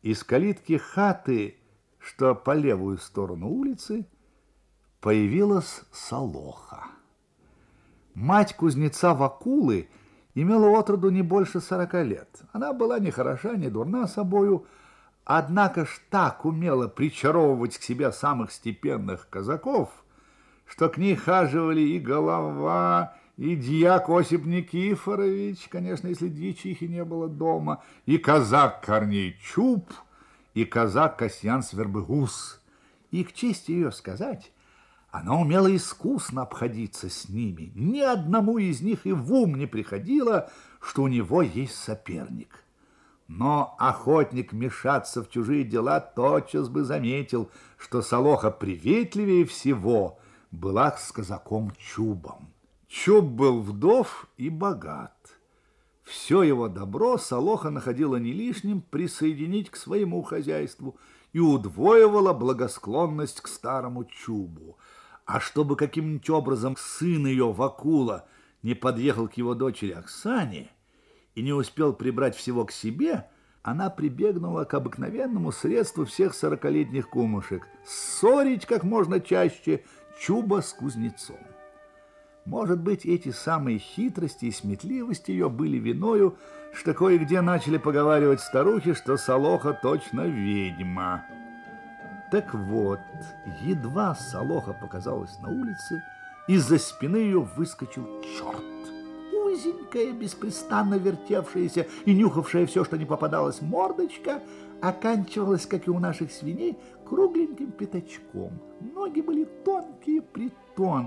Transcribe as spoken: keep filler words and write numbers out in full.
Из калитки хаты, что по левую сторону улицы, появилась Солоха. Мать кузнеца Вакулы имела отроду не больше сорока лет. Она была не хороша, не дурна собою, однако ж так умела причаровывать к себе самых степенных казаков, что к ней хаживали и Голова, и дьяк Осип Никифорович, конечно, если дьячихи не было дома, и казак Корней Чуб, и казак Касьян Свербыгус. И к чести ее сказать, она умела искусно обходиться с ними. Ни одному из них и в ум не приходило, что у него есть соперник. Но охотник мешаться в чужие дела тотчас бы заметил, что Солоха приветливее всего была с казаком Чубом. Чуб был вдов и богат. Все его добро Солоха находила не лишним присоединить к своему хозяйству и удвоивала благосклонность к старому Чубу. А чтобы каким-нибудь образом сын ее, Вакула, не подъехал к его дочери Оксане и не успел прибрать всего к себе, она прибегнула к обыкновенному средству всех сорокалетних кумушек – ссорить как можно чаще Чуба с кузнецом. Может быть, эти самые хитрости и сметливости ее были виною, что кое-где начали поговаривать старухи, что Солоха точно ведьма. Так вот, едва Солоха показалась на улице, из-за спины ее выскочил черт. Узенькая, беспрестанно вертевшаяся и нюхавшая все, что не попадалось, мордочка оканчивалась, как и у наших свиней, кругленьким пятачком. Ноги были тонкие-притонкие.